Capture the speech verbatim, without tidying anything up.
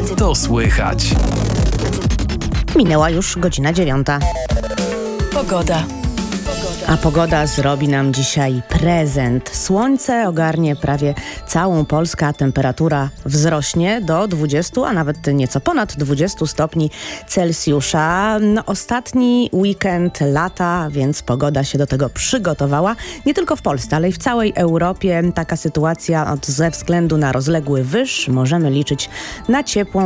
to słychać. Minęła już godzina dziewiąta. Pogoda. A pogoda zrobi nam dzisiaj prezent. Słońce ogarnie prawie całą Polskę, a temperatura wzrośnie do dwudziestu, a nawet nieco ponad dwudziestu stopni Celsjusza. No, ostatni weekend lata, więc pogoda się do tego przygotowała. Nie tylko w Polsce, ale i w całej Europie taka sytuacja od, ze względu na rozległy wyż możemy liczyć na ciepłą